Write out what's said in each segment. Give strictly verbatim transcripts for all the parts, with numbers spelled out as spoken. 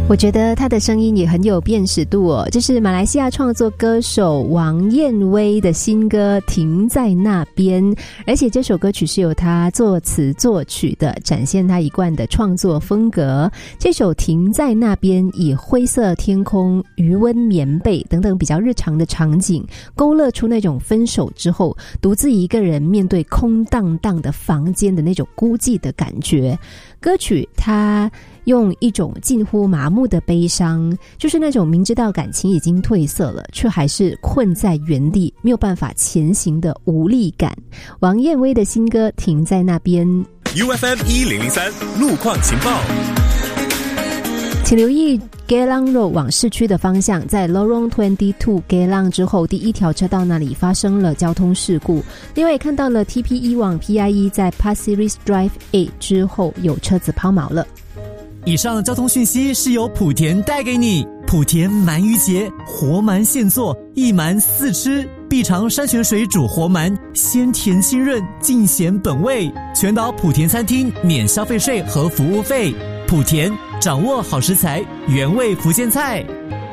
我觉得他的声音也很有辨识度哦。这是马来西亚创作歌手王燕威的新歌《停在那边》，而且这首歌曲是由他作词作曲的，展现他一贯的创作风格。这首《停在那边》以灰色天空、余温棉被等等比较日常的场景，勾勒出那种分手之后独自一个人面对空荡荡的房间的那种孤寂的感觉。歌曲它用一种近乎麻木的悲伤，就是那种明知道感情已经褪色了，却还是困在原地没有办法前行的无力感。王燕威的新歌《停在那边》。 U F M 一零零三路况情报， 请留意 Geylang Road 往市区的方向，在 Lorong 二十二 Geylang 之后第一条车道那里发生了交通事故。另外也看到了 T P E 往 P I E 在 Pasir Ris Drive A 之后有车子抛锚了。 以上交通讯息是由莆田带给你。莆田鳗鱼节，活鳗现做，一鳗四吃，必尝山泉水煮活鳗，鲜甜清润，尽显本味。全岛莆田餐厅免消费税和服务费。莆田，掌握好食材，原味福建菜。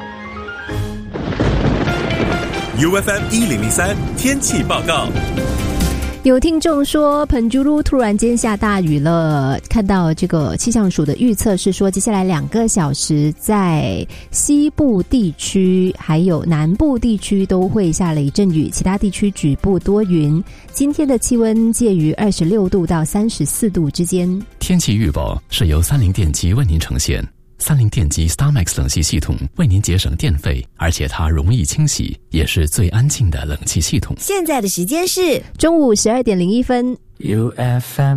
U F M 一零零三天气报告。 有听众说彭珠路突然间下大雨了，看到这个气象署的预测是说接下来两个小时在西部地区还有南部地区都会下雷阵雨，其他地区局部多云。今天的气温介于二十六度到三十四度之间。 天气预报是由三菱电机为您呈现。三菱电机 StarMax 冷气系统为您节省电费，而且它容易清洗，也是最安静的冷气系统。 现在的时间是中午十二点零一分。 U F M